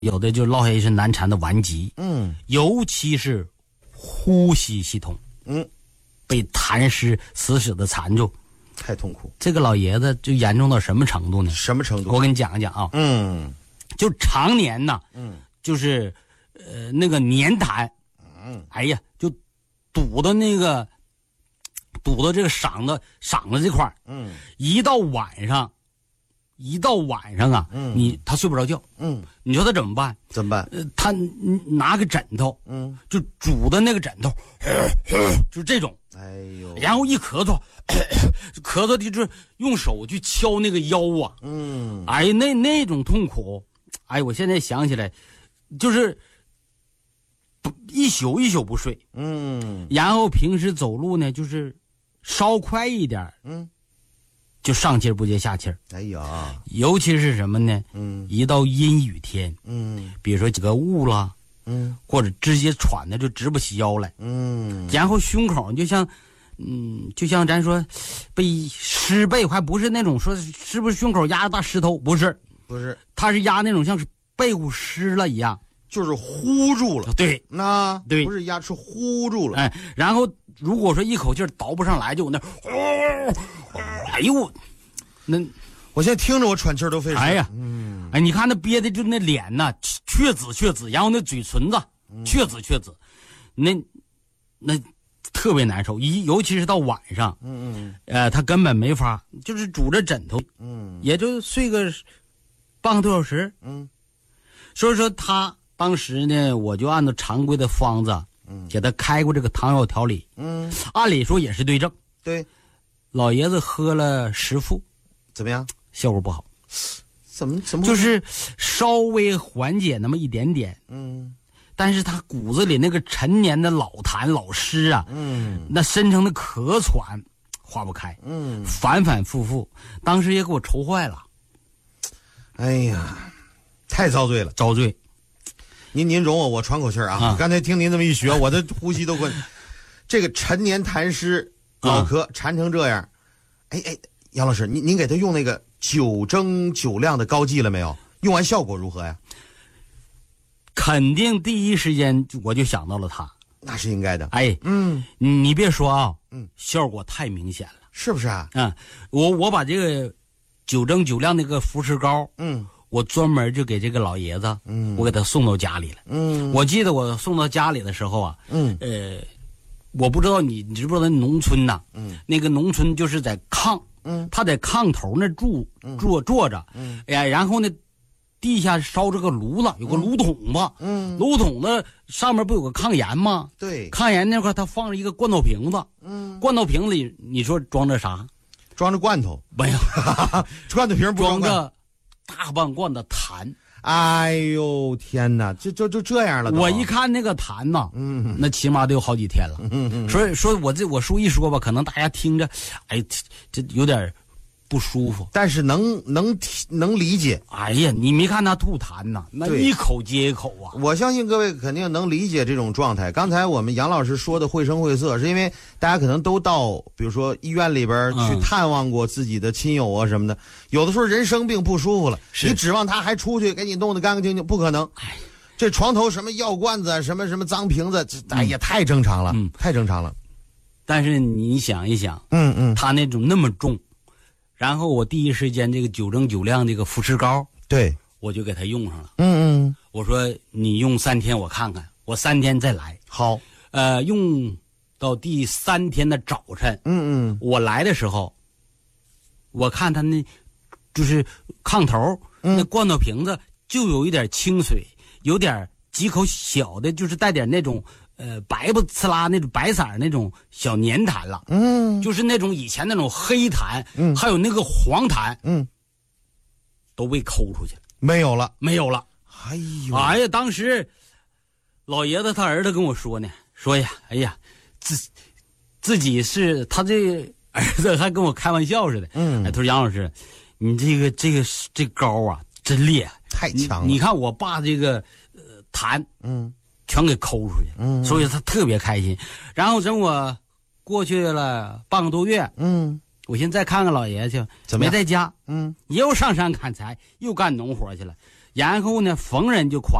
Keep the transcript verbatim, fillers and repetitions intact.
有的就落下一身难缠的顽疾， 嗯， 尤其是呼吸系统， 嗯， 被痰湿死死的缠住， 太痛苦。 这个老爷子就严重到什么程度呢？ 什么程度？ 我跟你讲一讲啊， 嗯， 就常年呐， 嗯， 就是呃那个黏痰， 嗯， 哎呀，就堵到那个堵到这个嗓子嗓子这块儿， 嗯， 一到晚上。一到晚上啊， 嗯， 你他睡不着觉， 嗯， 你说他怎么办？ 怎么办？ 呃，他拿个枕头， 嗯， 就拄的那个枕头，就这种， 哎呦， 然后一咳嗽，咳嗽的就是用手去敲那个腰啊， 嗯， 哎，那那种痛苦，哎，我现在想起来，就是一宿一宿不睡， 嗯， 然后平时走路呢，就是稍快一点， 嗯。 就上气不接下气儿， 哎呀， 尤其是什么呢？ 嗯， 一到阴雨天， 嗯， 比如说几个雾啦， 嗯， 或者直接喘的就直不起腰来， 嗯， 然后胸口就像，嗯，就像咱说，被湿被，还不是那种说是不是胸口压着大石头，不是， 不是， 它是压那种像是被骨湿了一样， 就是呼住了。 对， 那对， 不是压，是呼住了。 哎，然后如果说一口气倒不上来，就我那，哎呦，那我现在听着我喘气儿都费事。 哎呀， 嗯， 哎，你看那憋的就那脸呐，雀紫雀紫，然后那嘴唇子雀紫雀紫，那那特别难受，一尤其是到晚上， 嗯嗯， 呃，他根本没法，就是拄着枕头， 嗯， 也就睡个半个多小时， 嗯， 所以说他当时呢，我就按照常规的方子， 嗯， 给他开过这个汤药调理， 嗯， 按理说也是对症， 对， 老爷子喝了十副， 怎么样？ 效果不好， 怎么怎么就是稍微缓解那么一点点， 嗯， 但是他骨子里那个陈年的老痰老湿啊， 嗯， 那深层的咳喘化不开， 嗯， 反反复复，当时也给我愁坏了。 哎呀，太遭罪了， 遭罪。 您您容我，我喘口气儿啊！ 啊刚才听您这么一学，我的呼吸都困。这个陈年痰湿老咳缠成这样，哎哎，杨老师，您您给他用那个九蒸九亮的膏剂了没有？用完效果如何呀？ 肯定第一时间我就想到了他， 那是应该的。 哎， 嗯， 你别说啊， 嗯， 效果太明显了， 是不是啊？ 嗯，我我把这个九蒸九亮那个扶持膏， 嗯， 我专门就给这个老爷子， 嗯， 我给他送到家里了。 嗯， 我记得我送到家里的时候啊， 嗯， 呃，我不知道你你知不知道农村呐、 嗯， 那个农村就是在炕， 嗯， 他在炕头那住坐坐着， 嗯， 哎呀，然后呢，地下烧着个炉子，有个炉筒子， 嗯， 炉筒子上面不有个炕沿吗？ 对， 炕沿那块他放着一个罐头瓶子， 嗯， 罐头瓶里你说装着啥？ 装着罐头， 没有， 罐头瓶不装罐头。 着大半罐的痰。 哎呦天哪，这就就这样了都。 我一看那个痰呐， 嗯， 那起码得有好几天了。 嗯嗯， 所以说我这我说一说吧，可能大家听着，哎，这有点不舒服。 但是能能能理解。 哎呀，你没看他吐痰呐，那对一口接一口啊。 我相信各位肯定能理解这种状态。刚才我们杨老师说的绘声绘色，是因为大家可能都到，比如说医院里边去探望过自己的亲友啊什么的。嗯、有的时候人生病不舒服了，你指望他还出去给你弄得干干净净，不可能。 哎， 这床头什么药罐子、什么什么脏瓶子，这哎呀，太正常了， 嗯， 太正常了。 但是你想一想， 嗯嗯， 他那种那么重。然后我第一时间这个九蒸九亮这个扶持膏， 对， 我就给他用上了。 嗯嗯， 我说你用三天我看看，我三天再来。 好， 呃，用到第三天的早晨， 嗯嗯， 我来的时候，我看他那，就是炕头、 嗯、 那罐头瓶子就有一点清水，有点几口小的，就是带点那种。呃，白不呲啦那种白色那种小粘痰了， 嗯， 就是那种以前那种黑痰， 嗯， 还有那个黄痰， 嗯， 都被抠出去了， 没有了， 没有了。 哎呦， 哎呀，当时老爷子他儿子跟我说呢，说呀，哎呀，自自己是他这儿子还跟我开玩笑似的， 嗯， 哎，他说杨老师，你这个这个这膏啊，真厉害， 太强了。 你, 你看我爸这个呃痰， 嗯。 全给抠出去， 嗯， 所以他特别开心。然后等我过去了半个多月， 嗯， 我寻思再看看老爷去， 怎么没在家， 嗯， 又上山砍柴，又干农活去了。 然后呢，逢人就夸。